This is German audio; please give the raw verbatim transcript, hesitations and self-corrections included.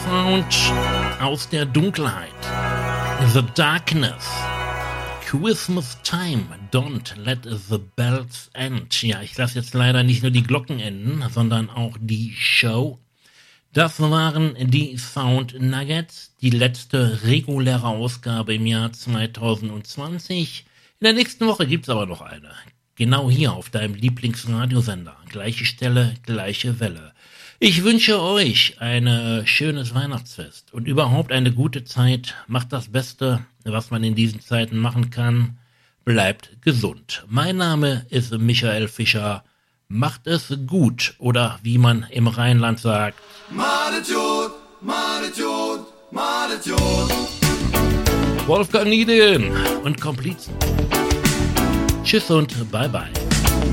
Sound aus der Dunkelheit. The Darkness. Christmas Time, don't let the bells end. Ja, ich lasse jetzt leider nicht nur die Glocken enden, sondern auch die Show. Das waren die Sound Nuggets, die letzte reguläre Ausgabe im Jahr zwanzig zwanzig. In der nächsten Woche gibt's aber noch eine. Genau hier auf deinem Lieblingsradiosender. Gleiche Stelle, gleiche Welle. Ich wünsche euch ein schönes Weihnachtsfest und überhaupt eine gute Zeit. Macht das Beste, was man in diesen Zeiten machen kann. Bleibt gesund. Mein Name ist Michael Fischer. Macht es gut oder wie man im Rheinland sagt. Malet Jod, Malet Jod, Malet Jod. Wolfgang Nieden und Komplizen. Tschüss und bye bye.